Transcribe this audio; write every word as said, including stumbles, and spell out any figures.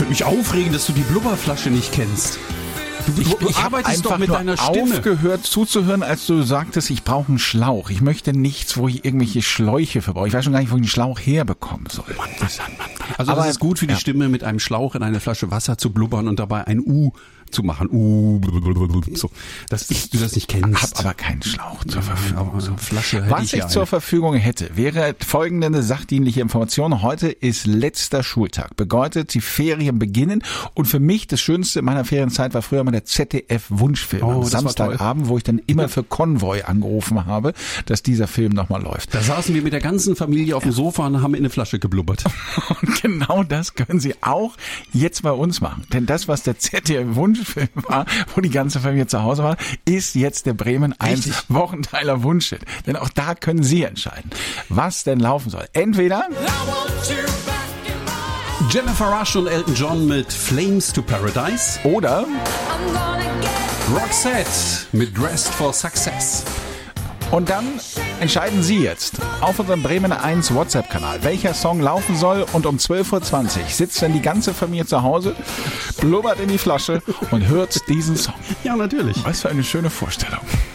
mich aufregen, dass du die Blubberflasche nicht kennst. Du, Ich, du ich habe arbeitest einfach doch mit nur deiner Stimme. aufgehört zuzuhören, als du sagtest, ich brauche einen Schlauch. Ich möchte nichts, wo ich irgendwelche Schläuche verbrauche. Ich weiß schon gar nicht, wo ich einen Schlauch herbekommen soll. Mann, Mann, Mann, Mann. Also Aber, das ist gut für die ja. Stimme, mit einem Schlauch in eine Flasche Wasser zu blubbern und dabei ein U zu machen. U, so. Dass ich, du das nicht kennst. Ich habe aber keinen Schlauch zur Verfügung. Aber so eine Flasche hätte Was ich ich hier zur eine. Verfügung hätte, wäre folgende sachdienliche Information. Heute ist letzter Schultag. Bedeutet, die Ferien beginnen. Und für mich das Schönste in meiner Ferienzeit war früher mal der Z D F-Wunschfilm Oh, am das war Samstagabend, wo ich dann immer für Konvoi angerufen habe, dass dieser Film nochmal läuft. Da saßen wir mit der ganzen Familie auf dem Sofa und haben in eine Flasche geblubbert. Und genau das können Sie auch jetzt bei uns machen. Denn das, was der Z D F-Wunschfilm war, wo die ganze Familie zu Hause war, ist jetzt der Bremen eins Richtig. Wochenteiler Wunschhit. Denn auch da können Sie entscheiden, was denn laufen soll. Entweder Jennifer Rush und Elton John mit Flames to Paradise. oder Roxette mit Dressed for Success. und dann entscheiden Sie jetzt auf unserem Bremen eins WhatsApp-Kanal, welcher Song laufen soll, und um zwölf Uhr zwanzig sitzt dann die ganze Familie zu Hause, blubbert in die Flasche und hört diesen Song. Ja, natürlich. Was für eine schöne Vorstellung.